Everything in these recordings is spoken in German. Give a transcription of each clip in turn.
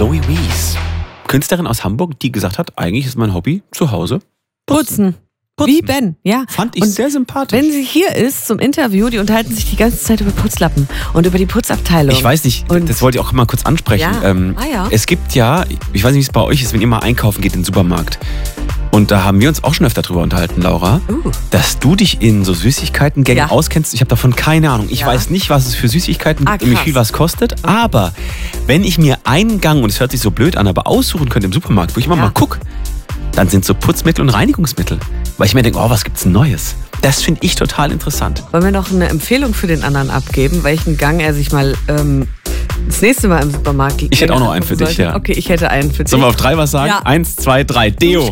Zoe Wies, Künstlerin aus Hamburg, die gesagt hat, eigentlich ist mein Hobby zu Hause Putzen. Wie Ben, ja. Fand ich sehr sympathisch. Wenn sie hier ist zum Interview, die unterhalten sich die ganze Zeit über Putzlappen und über die Putzabteilung. Ich weiß nicht, das wollte ich auch mal kurz ansprechen. Ja. Es gibt ja, ich weiß nicht, wie es bei euch ist, wenn ihr mal einkaufen geht in den Supermarkt. Und da haben wir uns auch schon öfter drüber unterhalten, Laura, dass du dich in so Süßigkeitengängen auskennst. Ich habe davon keine Ahnung. Ich weiß nicht, was es für Süßigkeiten gibt und wie viel was kostet. Aber wenn ich mir einen Gang, und es hört sich so blöd an, aber aussuchen könnte im Supermarkt, wo ich immer mal gucke, dann sind so Putzmittel und Reinigungsmittel. Weil ich mir denke, was gibt's Neues? Das finde ich total interessant. Wollen wir noch eine Empfehlung für den anderen abgeben, welchen Gang er sich mal das nächste Mal im Supermarkt Ich hätte auch noch einen für dich, ja. Okay, ich hätte einen für dich. Sollen wir auf 3 was sagen? Ja. 1, 2, 3, Deo.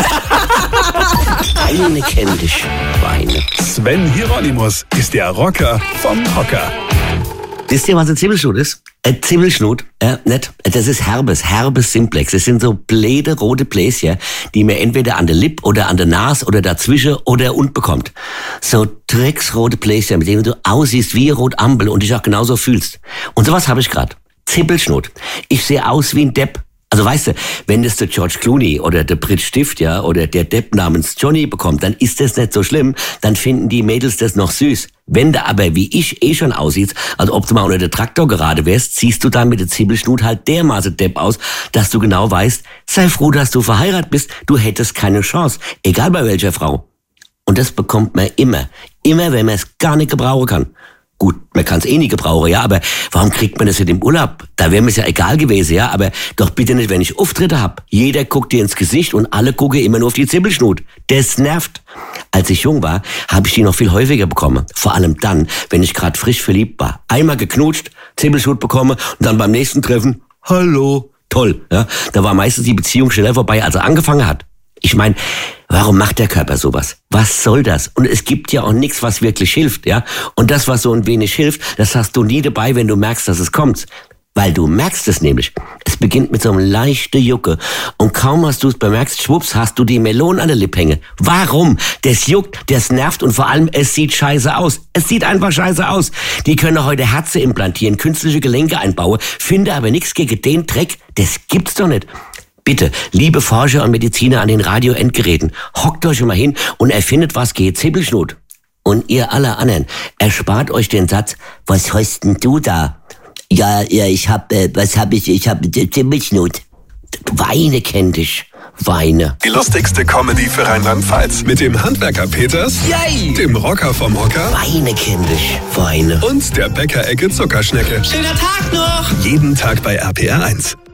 Weine kenn dich, Weine. Sven Hieronymus ist der Rocker vom Hocker. Wisst ihr, was ein Zibbelschnut ist? Ein Zibbelschnut, nicht? Das ist herbes Simplex. Das sind so bläde rote Bläschen, die man entweder an der Lippe oder an der Nase oder dazwischen oder und bekommt. So drecksrote Bläschen, mit denen du aussiehst wie rot Ampel und dich auch genauso fühlst. Und sowas habe ich gerade. Zibbelschnut. Ich sehe aus wie ein Depp. Also weißt du, wenn das der George Clooney oder der Brit Stift, ja, oder der Depp namens Johnny bekommt, dann ist das nicht so schlimm, dann finden die Mädels das noch süß. Wenn du aber wie ich schon aussiehst, als ob du mal unter der Traktor gerade wärst, siehst du dann mit der Zibbelschnut halt dermaßen Depp aus, dass du genau weißt, sei froh, dass du verheiratet bist, du hättest keine Chance, egal bei welcher Frau. Und das bekommt man immer, wenn man es gar nicht gebrauchen kann. Gut, man kann es eh nicht gebrauchen, ja, aber warum kriegt man das nicht im Urlaub? Da wäre mir es ja egal gewesen, ja, aber doch bitte nicht, wenn ich Auftritte hab. Jeder guckt dir ins Gesicht und alle gucken immer nur auf die Zibbelschnut. Das nervt. Als ich jung war, habe ich die noch viel häufiger bekommen. Vor allem dann, wenn ich gerade frisch verliebt war. Einmal geknutscht, Zibbelschnut bekommen und dann beim nächsten Treffen, hallo, toll, ja. Da war meistens die Beziehung schneller vorbei, als er angefangen hat. Ich meine, warum macht der Körper sowas? Was soll das? Und es gibt ja auch nichts, was wirklich hilft, ja? Und das, was so ein wenig hilft, das hast du nie dabei, wenn du merkst, dass es kommt. Weil du merkst es nämlich. Es beginnt mit so einem leichten Jucke. Und kaum hast du es bemerkt, schwupps, hast du die Melone an der Lippe hängen. Warum? Das juckt, das nervt und vor allem, es sieht scheiße aus. Es sieht einfach scheiße aus. Die können heute Herzen implantieren, künstliche Gelenke einbauen, finde aber nichts gegen den Dreck. Das gibt's doch nicht. Bitte, liebe Forscher und Mediziner an den Radio-Endgeräten, hockt euch mal hin und erfindet was gegen Zibbelschnut. Und ihr alle anderen, erspart euch den Satz, was heißt denn du da? Ja, ich hab Zibbelschnut. Weine kenn dich, Weine. Die lustigste Comedy für Rheinland-Pfalz mit dem Handwerker Peters, dem Rocker vom Hocker, Weine kenn dich, Weine. Und der Bäckerecke Zuckerschnecke. Schöner Tag noch! Jeden Tag bei RPR 1.